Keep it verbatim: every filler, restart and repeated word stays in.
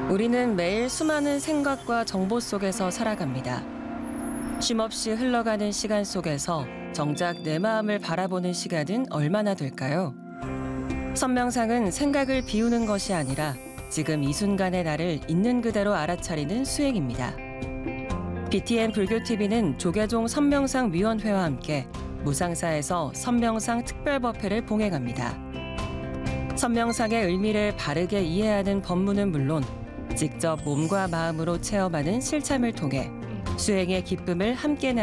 우리는 매일 수많은 생각과 정보 속에서 살아갑니다. 쉼없이 흘러가는 시간 속에서 정작 내 마음을 바라보는 시간은 얼마나 될까요? 선명상은 생각을 비우는 것이 아니라 지금 이 순간의 나를 있는 그대로 알아차리는 수행입니다. 비티엔 불교티비는 조계종 선명상위원회와 함께 무상사에서 선명상 특별법회를 봉행합니다. 선명상의 의미를 바르게 이해하는 법문은 물론 직접 몸과 마음으로 체험하는 실참을 통해 수행의 기쁨을 함께